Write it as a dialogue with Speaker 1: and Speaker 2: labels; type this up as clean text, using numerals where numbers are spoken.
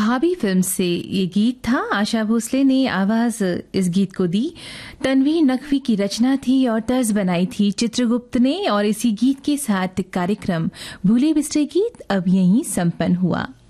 Speaker 1: भाभी फिल्म से ये गीत था। आशा भोसले ने आवाज इस गीत को दी। तन्वीर नकवी की रचना थी और तर्ज बनाई थी चित्रगुप्त ने। और इसी गीत के साथ कार्यक्रम भूले बिसरे गीत अब यहीं संपन्न हुआ।